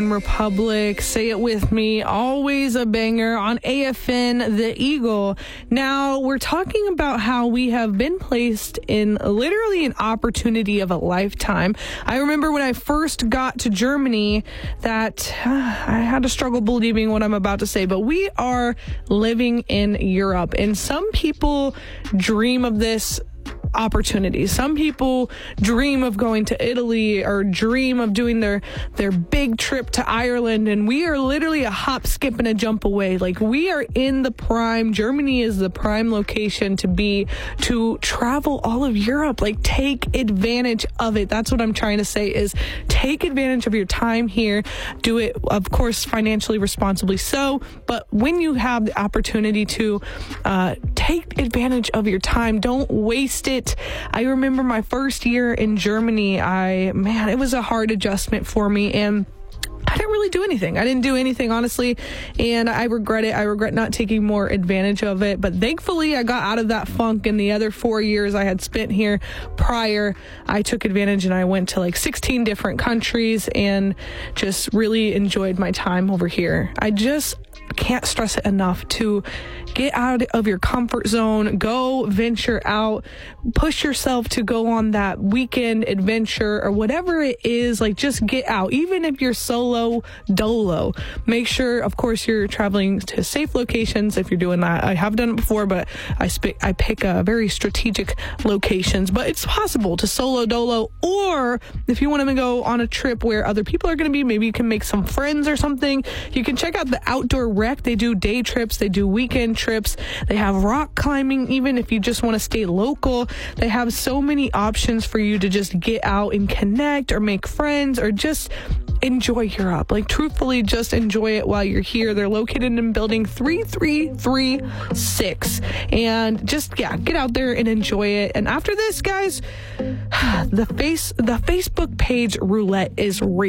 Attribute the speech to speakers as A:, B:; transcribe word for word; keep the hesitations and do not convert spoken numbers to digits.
A: Republic, say it with me, always a banger on A F N The Eagle. Now, we're talking about how we have been placed in literally an opportunity of a lifetime. I remember when I first got to Germany that uh, I had to struggle believing what I'm about to say, but we are living in Europe, and some people dream of this opportunity. Some people dream of going to Italy or dream of doing their their big trip to Ireland, and we are literally a hop, skip, and a jump away. Like, we are in the prime. Germany is the prime location to be, to travel all of Europe. Like, take advantage of it. That's what I'm trying to say, is take advantage of your time here. Do it, of course, financially responsibly so, but when you have the opportunity to uh, take advantage of your time, don't waste it. I remember my first year in Germany, I, man, it was a hard adjustment for me, and I didn't really do anything. I didn't do anything, honestly, and I regret it. I regret not taking more advantage of it, but thankfully I got out of that funk. In the other four years I had spent here prior, I took advantage and I went to like sixteen different countries and just really enjoyed my time over here. I just can't stress it enough to get out of your comfort zone, go venture out, push yourself to go on that weekend adventure or whatever it is. Like, just get out. Even if you're solo dolo, make sure, of course, you're traveling to safe locations. If you're doing that, I have done it before, but I sp- I pick uh, very strategic locations, but it's possible to solo dolo. Or if you want to go on a trip where other people are going to be, maybe you can make some friends or something. You can check out the Outdoor Rec. They do day trips, they do weekend trips, they have rock climbing. Even if you just want to stay local, they have so many options for you to just get out and connect or make friends or just enjoy Europe. Like, truthfully, just enjoy it while you're here. They're located in building three three three six, and just, yeah, get out there and enjoy it. And after this, guys, the face the Facebook page roulette is real.